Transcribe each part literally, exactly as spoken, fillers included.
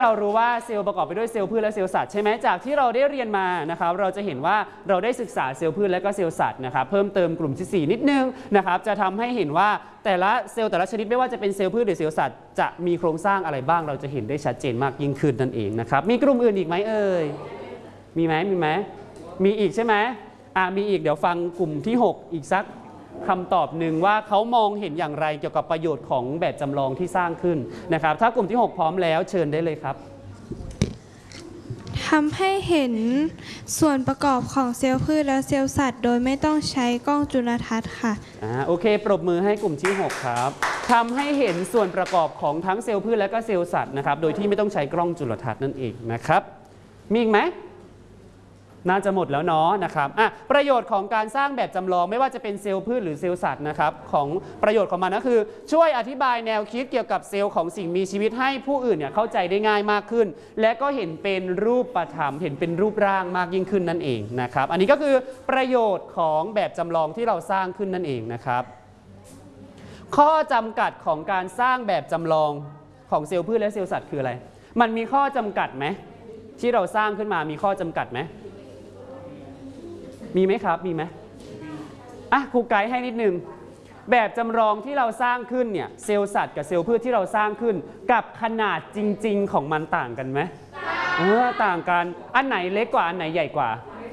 เรารู้ว่าเซลล์ประกอบไปด้วยเซลล์พืชและเซลล์สัตว์ใช่ไหมจากที่เราได้เรียนมานะครับเราจะเห็นว่าเราได้ศึกษาเซลล์พืชและก็เซลล์สัตว์นะครับเพิ่มเติมกลุ่มที่สี่นิดนึงนะครับจะทำให้เห็นว่าแต่ละเซลล์แต่ละชนิดไม่ว่าจะเป็นเซลล์พืชหรือเซลล์สัตว์จะมีโครงสร้างอะไรบ้างเราจะเห็นได้ชัดเจนมากยิ่งขึ้นนั่นเองนะครับมีกลุ่มอื่นอีกไหมเอ่ยมีไหมมีไหมมีอีกใช่ไหมอ่ามีอีกเดี๋ยวฟังกลุ่มที่หกอีกสักคำตอบหนึ่งว่าเขามองเห็นอย่างไรเกี่ยวกับประโยชน์ของแบบจำลองที่สร้างขึ้นนะครับถ้ากลุ่มที่หกพร้อมแล้วเชิญได้เลยครับทำให้เห็นส่วนประกอบของเซลล์พืชและเซลล์สัตว์โดยไม่ต้องใช้กล้องจุลทรรศน์ค่ะอ่าโอเคปรบมือให้กลุ่มที่หกครับทำให้เห็นส่วนประกอบของทั้งเซลล์พืชและก็เซลล์สัตว์นะครับโดยที่ไม่ต้องใช้กล้องจุลทรรศน์นั่นเองนะครับมีอีกไหมน่าจะหมดแล้วเนาะนะครับอ่ะประโยชน์ของการสร้างแบบจำลองไม่ว่าจะเป็นเซลล์พืชหรือเซลล์สัตว์นะครับของประโยชน์ของมันก็คือช่วยอธิบายแนวคิดเกี่ยวกับเซลล์ของสิ่งมีชีวิตให้ผู้อื่นเนี่ยเข้าใจได้ง่ายมากขึ้นและก็เห็นเป็นรูปธรรมเห็นเป็นรูปร่างมากยิ่งขึ้นนั่นเองนะครับอันนี้ก็คือประโยชน์ของแบบจำลองที่เราสร้างขึ้นนั่นเองนะครับข้อจำกัดของการสร้างแบบจำลองของเซลล์พืชและเซลล์สัตว์คืออะไรมันมีข้อจำกัดไหมที่เราสร้างขึ้นมามีข้อจำกัดไหมมีไหมครับมีไหมอ่ะครูไกด์ให้นิดนึงแบบจำลองที่เราสร้างขึ้นเนี่ยเซลล์สัตว์กับเซลล์พืชที่เราสร้างขึ้นกับขนาดจริงๆของมันต่างกันไหมเออต่างกันอันไหนเล็กกว่าอันไหนใหญ่กว่า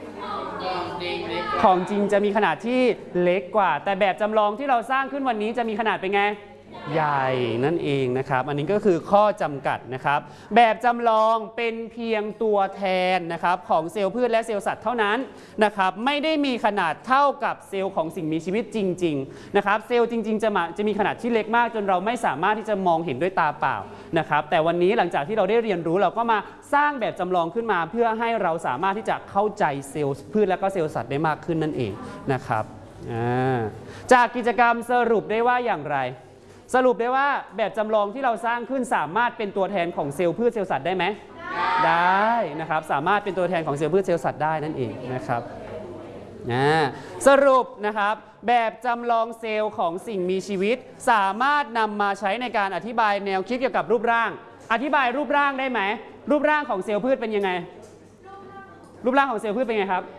ของจริงจะมีขนาดที่เล็กกว่าแต่แบบจำลองที่เราสร้างขึ้นวันนี้จะมีขนาดเป็นไงใหญ่นั่นเองนะครับอันนี้ก็คือข้อจำกัดนะครับแบบจำลองเป็นเพียงตัวแทนนะครับของเซลล์พืชและเซลล์สัตว์เท่านั้นนะครับไม่ได้มีขนาดเท่ากับเซลล์ของสิ่งมีชีวิตจริงๆนะครับเซลล์จริงๆจะมาจะมีขนาดที่เล็กมากจนเราไม่สามารถที่จะมองเห็นด้วยตาเปล่านะครับแต่วันนี้หลังจากที่เราได้เรียนรู้เราก็มาสร้างแบบจำลองขึ้นมาเพื่อให้เราสามารถที่จะเข้าใจเซลล์พืชและก็เซลล์สัตว์ได้มากขึ้นนั่นเองนะครับจากกิจกรรมสรุปได้ว่าอย่างไรสรุปได้ว่าแบบจำลองที่เราสร้างขึ้นสามารถเป็นตัวแทนของเซลล์พืชเซลล์สัตว์ได้ไหมได้นะครับสามารถเป็นตัวแทนของเซลล์พืชเซลล์สัตว์ได้นั่นเองนะครับสรุปนะครับแบบจำลองเซลล์ของสิ่งมีชีวิตสามารถนำมาใช้ในการอธิบายแนวคิดเกี่ยวกับรูปร่างอธิบายรูปร่างได้ไหมรูปร่างของเซลล์พืชเป็นยังไงรูปร่างของเซลล์พืชเป็นไงครับ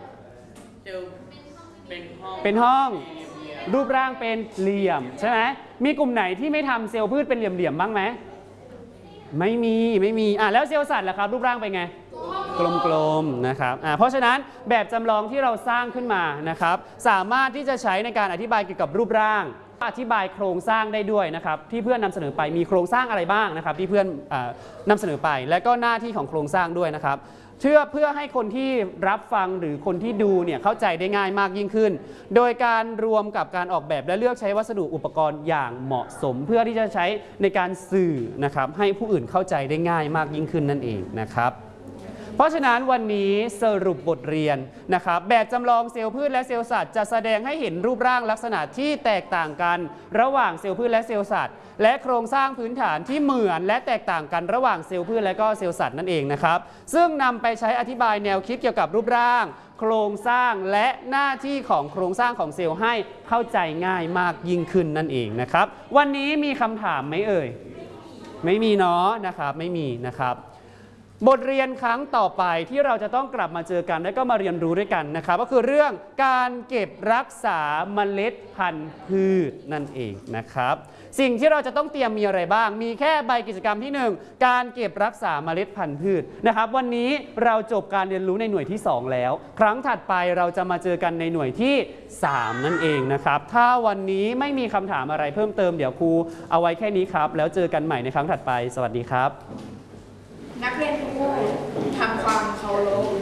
เป็นห้องรูปร่างเป็นเหลี่ยมใช่ไหมมีกลุ่มไหนที่ไม่ทำเซลล์พืชเป็นเหลี่ยมๆบ้างไหมไม่มีไม่มีอ่ะแล้วเซลล์สัตว์ล่ะครับรูปร่างเป็นไงกลมๆนะครับอ่ะเพราะฉะนั้นแบบจำลองที่เราสร้างขึ้นมานะครับสามารถที่จะใช้ในการอธิบายเกี่ยวกับรูปร่างอธิบายโครงสร้างได้ด้วยนะครับที่เพื่อนนำเสนอไปมีโครงสร้างอะไรบ้างนะครับที่เพื่อนนำเสนอไปและก็หน้าที่ของโครงสร้างด้วยนะครับเพื่อเพื่อให้คนที่รับฟังหรือคนที่ดูเนี่ยเข้าใจได้ง่ายมากยิ่งขึ้นโดยการรวมกับการออกแบบและเลือกใช้วัสดุอุปกรณ์อย่างเหมาะสมเพื่อที่จะใช้ในการสื่อนะครับให้ผู้อื่นเข้าใจได้ง่ายมากยิ่งขึ้นนั่นเองนะครับเพราะฉะนั้นวันนี้สรุปบทเรียนนะครับแบบจำลองเซลล์พืชและเซลล์สัตว์จะแสดงให้เห็นรูปร่างลักษณะที่แตกต่างกันระหว่างเซลล์พืชและเซลล์สัตว์และโครงสร้างพื้นฐานที่เหมือนและแตกต่างกันระหว่างเซลล์พืชและก็เซลล์สัตว์นั่นเองนะครับซึ่งนำไปใช้อธิบายแนวคิดเกี่ยวกับรูปร่างโครงสร้างและหน้าที่ของโครงสร้างของเซลล์ให้เข้าใจง่ายมากยิ่งขึ้นนั่นเองนะครับวันนี้มีคำถามไหมเอ่ยไม่มีเนาะนะครับไม่มีนะครับบทเรียนครั้งต่อไปที่เราจะต้องกลับมาเจอกันและก็มาเรียนรู้ด้วยกันนะครับก็คือเรื่องการเก็บรักษาเมล็ดพันธุ์พืชนั่นเองนะครับสิ่งที่เราจะต้องเตรียมมีอะไรบ้างมีแค่ใบกิจกรรมที่หนึ่งการเก็บรักษาเมล็ดพันธุ์พืชนะครับวันนี้เราจบการเรียนรู้ในหน่วยที่สองแล้วครั้งถัดไปเราจะมาเจอกันในหน่วยที่สามนั่นเองนะครับถ้าวันนี้ไม่มีคำถามอะไรเพิ่มเติมเดี๋ยวครูเอาไว้แค่นี้ครับแล้วเจอกันใหม่ในครั้งถัดไปสวัสดีครับนักเรียนทุกคนทำความเคารพ